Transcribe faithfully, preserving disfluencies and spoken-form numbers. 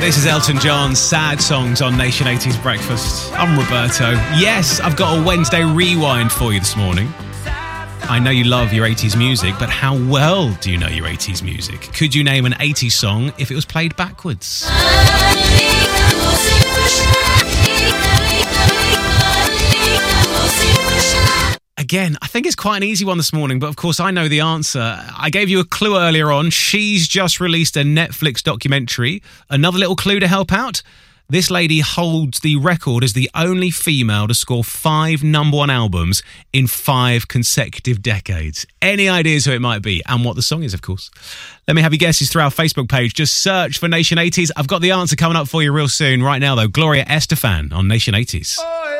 This is Elton John's Sad Songs on Nation eighties Breakfast. I'm Roberto. Yes, I've got a Wednesday rewind for you this morning. I know you love your eighties music, but how well do you know your eighties music? Could you name an eighties song if it was played backwards? Again, I think it's quite an easy one this morning, but of course I know the answer. I gave you a clue earlier on. She's just released a Netflix documentary. Another little clue to help out. This lady holds the record as the only female to score five number one albums in five consecutive decades. Any ideas who it might be and what the song is, of course? Let me have your guesses through our Facebook page. Just search for Nation eighties. I've got the answer coming up for you real soon. Right now, though, Gloria Estefan on Nation eighties.